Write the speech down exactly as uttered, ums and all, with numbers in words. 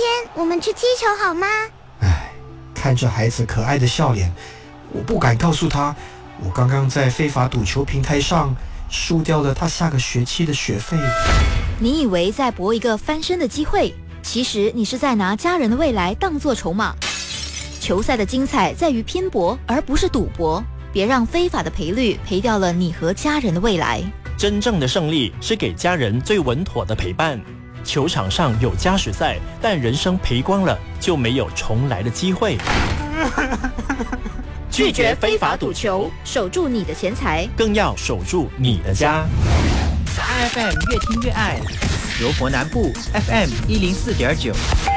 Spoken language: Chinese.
间我们去踢球好吗？ 唉，看着孩子可爱的笑脸，我不敢告诉他，我刚刚在非法赌球平台上输掉了他下个学期的学费。 你以为在搏一个翻身的机会，其实你是在拿家人的未来当作筹码。球赛的精彩在于拼搏，而不是赌博。别让非法的赔率赔掉了你和家人的未来。 真正的胜利是给家人最稳妥的陪伴。球场上有加时赛，但人生赔光了就没有重来的机会。 拒绝非法赌球，守住你的钱财， 更要守住你的家。 I F M 越听越爱，柔佛南部 F M 一零四点九。